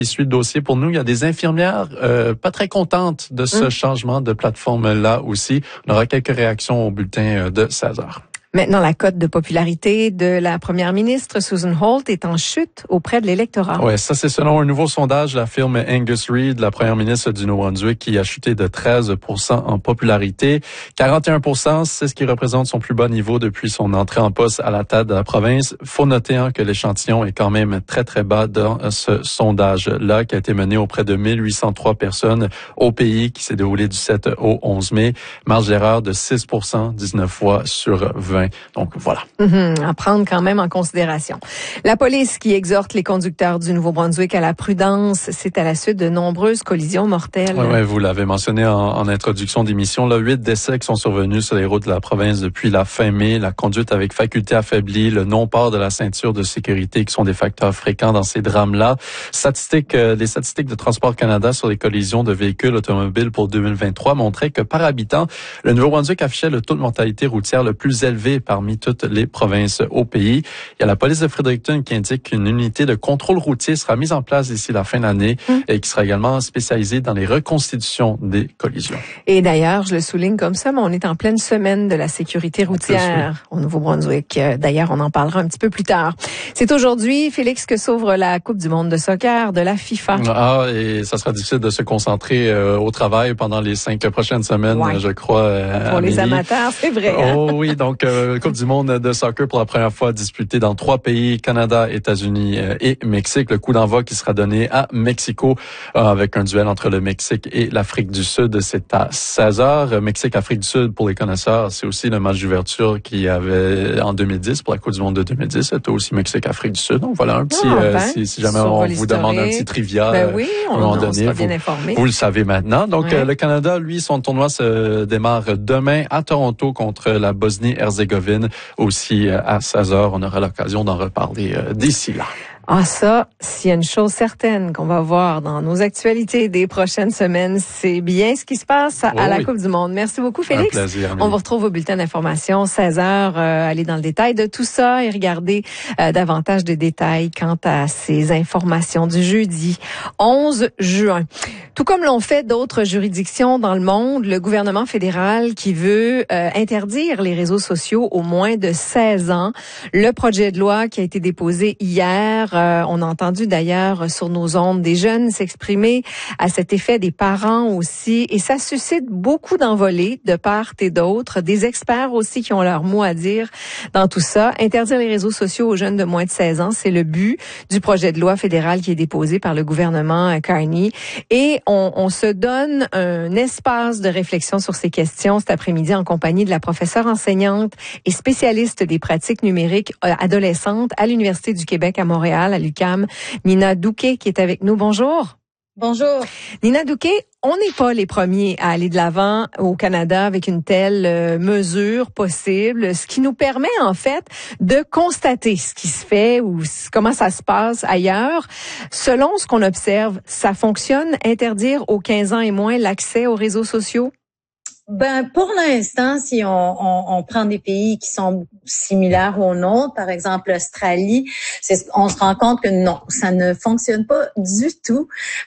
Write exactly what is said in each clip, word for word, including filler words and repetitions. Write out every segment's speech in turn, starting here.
qui suit le dossier pour nous. Il y a des infirmières euh, pas très contentes de ce mmh. changement de plateforme-là aussi. On aura quelques réactions au bulletin de seize heures. Maintenant, la cote de popularité de la première ministre Susan Holt est en chute auprès de l'électorat. Oui, ça c'est selon un nouveau sondage de la firme Angus Reid, la première ministre du Nouveau-Brunswick, qui a chuté de treize pour cent en popularité. quarante et un pour cent, c'est ce qui représente son plus bas niveau depuis son entrée en poste à la tête de la province. Faut noter hein, que l'échantillon est quand même très très bas dans ce sondage-là, qui a été mené auprès de mille huit cent trois personnes au pays, qui s'est déroulé du sept au onze mai. Marge d'erreur de six pour cent, dix-neuf fois sur vingt. Donc voilà. Mmh, à prendre quand même en considération. La police qui exhorte les conducteurs du Nouveau-Brunswick à la prudence, c'est à la suite de nombreuses collisions mortelles. Oui, ouais, vous l'avez mentionné en, en introduction d'émission. Là, huit décès qui sont survenus sur les routes de la province depuis la fin mai. La conduite avec faculté affaiblie, le non-port de la ceinture de sécurité qui sont des facteurs fréquents dans ces drames-là. Statistiques, euh, les statistiques de Transport Canada sur les collisions de véhicules automobiles pour deux mille vingt-trois montraient que par habitant, le Nouveau-Brunswick affichait le taux de mortalité routière le plus élevé parmi toutes les provinces au pays. Il y a la police de Fredericton qui indique qu'une unité de contrôle routier sera mise en place d'ici la fin de l'année mmh. et qui sera également spécialisée dans les reconstitutions des collisions. Et d'ailleurs, je le souligne comme ça, mais on est en pleine semaine de la sécurité routière au Nouveau-Brunswick. D'ailleurs, on en parlera un petit peu plus tard. C'est aujourd'hui, Félix, que s'ouvre la Coupe du monde de soccer de la FIFA. Ah, et ça sera difficile de se concentrer euh, au travail pendant les cinq prochaines semaines, ouais. je crois. Euh, Pour Amélie. Les amateurs, c'est vrai. Hein? Oh oui, donc euh, Coupe du monde de soccer pour la première fois disputée dans trois pays, Canada, États-Unis euh, et Mexique. Le coup d'envoi qui sera donné à Mexico euh, avec un duel entre le Mexique et l'Afrique du Sud. C'est à seize heures. Mexique-Afrique du Sud, pour les connaisseurs, c'est aussi le match d'ouverture qu'il y avait en deux mille dix pour la Coupe du monde de deux mille dix. C'était aussi Mexique-Afrique du Sud. Donc voilà un petit, ah, euh, ben, si, si jamais on vous demande un petit trivia, ben oui, on, à un moment on donné, sera bien vous, informé. vous le savez maintenant. Donc ouais. euh, le Canada, lui, son tournoi se démarre demain à Toronto contre la Bosnie-Herzégovine. Aussi à seize heures, on aura l'occasion d'en reparler euh, d'ici là. Ah ça, s'il y a une chose certaine qu'on va voir dans nos actualités des prochaines semaines, c'est bien ce qui se passe à, oh, à la oui. Coupe du monde. Merci beaucoup, Félix. Un plaisir, on vous retrouve au bulletin d'information, seize heures. Euh, allez dans le détail de tout ça et regardez euh, davantage de détails quant à ces informations du jeudi onze juin. Tout comme l'ont fait d'autres juridictions dans le monde, le gouvernement fédéral qui veut euh, interdire les réseaux sociaux aux moins de seize ans. Le projet de loi qui a été déposé hier, euh, on a entendu d'ailleurs sur nos ondes des jeunes s'exprimer à cet effet, des parents aussi, et ça suscite beaucoup d'envolées de part et d'autre, des experts aussi qui ont leur mot à dire dans tout ça. Interdire les réseaux sociaux aux jeunes de moins de seize ans, c'est le but du projet de loi fédéral qui est déposé par le gouvernement Carney. Et on, on se donne un espace de réflexion sur ces questions cet après-midi en compagnie de la professeure enseignante et spécialiste des pratiques numériques adolescentes à l'Université du Québec à Montréal, à l'U Q A M, Nina Douquet, qui est avec nous. Bonjour. Bonjour. Nina Douquet, on n'est pas les premiers à aller de l'avant au Canada avec une telle euh, mesure possible, ce qui nous permet en fait de constater ce qui se fait ou comment ça se passe ailleurs. Selon ce qu'on observe, ça fonctionne, interdire aux quinze ans et moins l'accès aux réseaux sociaux? Ben, pour l'instant, si on, on, on prend des pays qui sont similaires aux nôtres, par exemple l'Australie, c'est, on se rend compte que non, ça ne fonctionne pas du tout.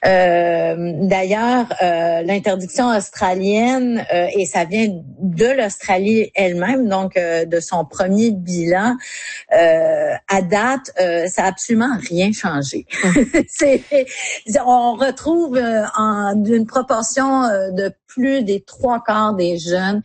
Euh, d'ailleurs, euh, l'interdiction australienne, euh, et ça vient de l'Australie elle-même, donc euh, de son premier bilan, euh, à date, euh, ça a absolument rien changé. c'est, on retrouve euh, en une proportion euh, de plus des trois quarts des jeunes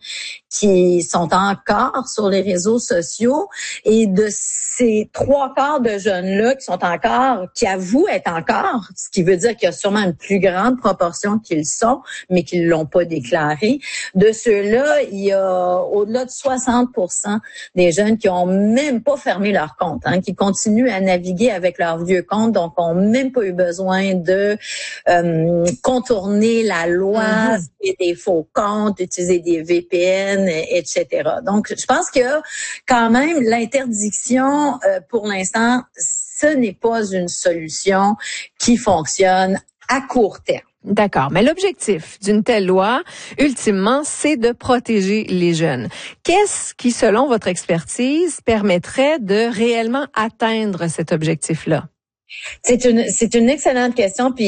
qui sont encore sur les réseaux sociaux, et de ces trois quarts de jeunes-là qui sont encore, qui avouent être encore, ce qui veut dire qu'il y a sûrement une plus grande proportion qui le sont, mais qui ne l'ont pas déclaré. De ceux-là, il y a au-delà de soixante pour cent des jeunes qui ont même pas fermé leur compte, hein, qui continuent à naviguer avec leur vieux compte, donc ont même pas eu besoin de euh, contourner la loi, mm-hmm. et des faux comptes, utiliser des V P N, et cetera. Donc, je pense que quand même, l'interdiction, euh, pour l'instant, ce n'est pas une solution qui fonctionne à court terme. D'accord. Mais l'objectif d'une telle loi, ultimement, c'est de protéger les jeunes. Qu'est-ce qui, selon votre expertise, permettrait de réellement atteindre cet objectif-là? C'est une, c'est une excellente question. Puis